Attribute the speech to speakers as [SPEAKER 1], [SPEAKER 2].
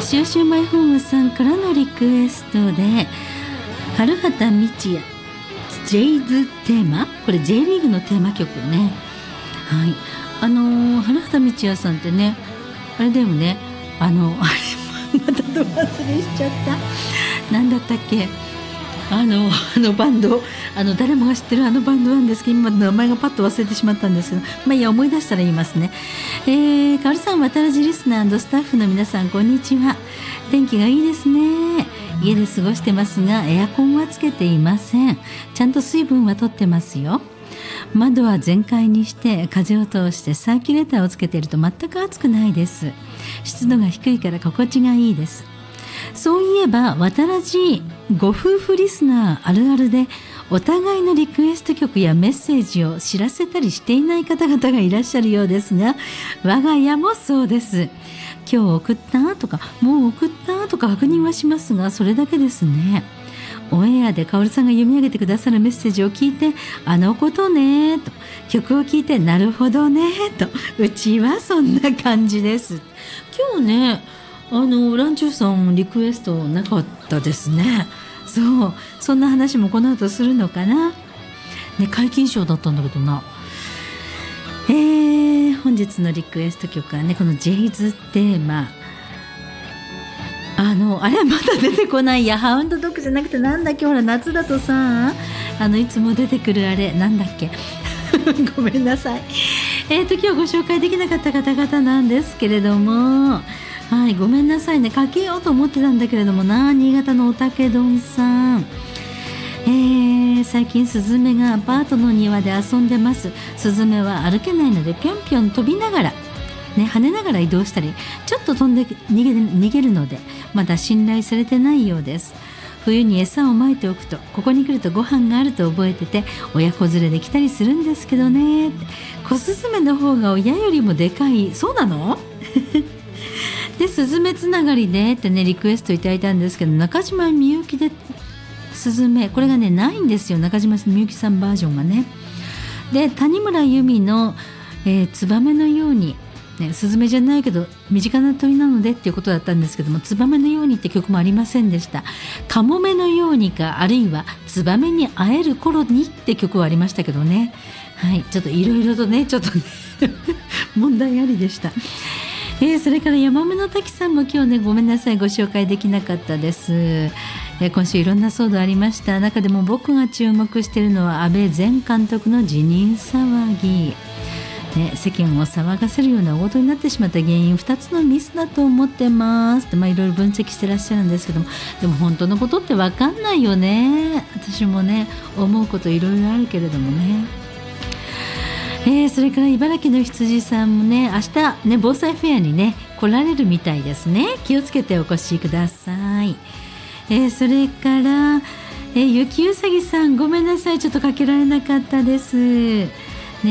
[SPEAKER 1] シューシューマイホームさんからのリクエストで春畑道也ジェイズテーマ、これ J リーグのテーマ曲ね。はい、春畑道也さんってね、あれだよね、あれまたど忘れしちゃった、なんだったっけ、バンド、誰もが知ってるあのバンドなんですけど、今名前がパッと忘れてしまったんですけど、まあいや、思い出したら言いますね。かおりさん、渡らじリスナー&スタッフの皆さん、こんにちは。天気がいいですね。家で過ごしてますが、エアコンはつけていません。ちゃんと水分は取ってますよ。窓は全開にして風を通してサーキュレーターをつけていると全く暑くないです。湿度が低いから心地がいいです。そういえば渡らじご夫婦リスナーあるあるで、お互いのリクエスト曲やメッセージを知らせたりしていない方々がいらっしゃるようですが、我が家もそうです。今日送ったとかもう送ったとか確認はしますが、それだけですね。オンエアでかおりさんが読み上げてくださるメッセージを聞いて、あのことねと、曲を聞いてなるほどねと、うちはそんな感じです。今日ね、ランチューさんリクエストなかったですね。そう、そんな話もこの後するのかな、ね、皆勤賞だったんだけどな。本日のリクエスト曲はね、このジェイズテーマ、あれまだ出てこないや、ハウンドドッグじゃなくてなんだっけ、ほら夏だとさ、いつも出てくるあれなんだっけごめんなさい。今日ご紹介できなかった方々なんですけれども、はい、ごめんなさいね。かけようと思ってたんだけれどもな。新潟のおたけどんさん、最近スズメがアパートの庭で遊んでます。スズメは歩けないのでぴょんぴょん飛びながら跳ねながら移動したり、ちょっと飛んで逃げるので、まだ信頼されてないようです。冬に餌をまいておくと、ここに来るとご飯があると覚えてて、親子連れで来たりするんですけどね。子スズメの方が親よりもでかいそうなので、スズメつながりでってね、リクエストいただいたんですけど、中島みゆきでスズメ、これがねないんですよ、中島みゆきさんバージョンがね。で、谷村由美の、ツバメのように、スズメじゃないけど身近な鳥なのでっていうことだったんですけども、ツバメのようにって曲もありませんでした。カモメのようにか、あるいはツバメに会える頃にって曲はありましたけどね。はい、ちょっといろいろとね、ちょっとね問題ありでした。それから山目の滝さんも今日ね、ごめんなさい、ご紹介できなかったです。今週いろんな騒動ありました。中でも僕が注目しているのは安倍前監督の辞任騒ぎ、世間を騒がせるような大事になってしまった原因2つのミスだと思ってますって、いろいろ分析してらっしゃるんですけども、でも本当のことって分かんないよね。私もね、思うこといろいろあるけれどもね。それから茨城の羊さんもね、明日ね、防災フェアにね来られるみたいですね。気をつけてお越しください。それから、雪うさぎさん、ごめんなさい、ちょっとかけられなかったです。